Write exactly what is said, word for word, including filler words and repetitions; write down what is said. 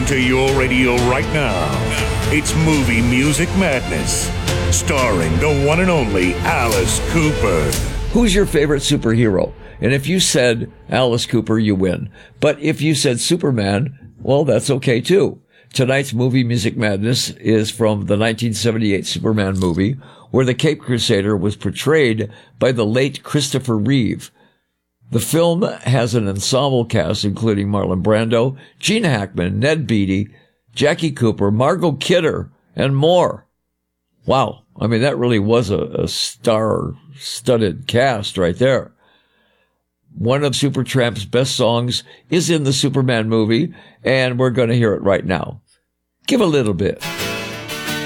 to your radio right now. It's Movie Music Madness, starring the one and only Alice Cooper. Who's your favorite superhero? And if you said Alice Cooper, you win. But if you said Superman, well, that's okay too. Tonight's Movie Music Madness is from the nineteen seventy-eight Superman movie, where the Cape Crusader was portrayed by the late Christopher Reeve. The film has an ensemble cast including Marlon Brando, Gene Hackman, Ned Beatty, Jackie Cooper, Margot Kidder, and more. Wow. I mean, that really was a, a star-studded cast right there. One of Supertramp's best songs is in the Superman movie, and we're going to hear it right now. Give a little bit.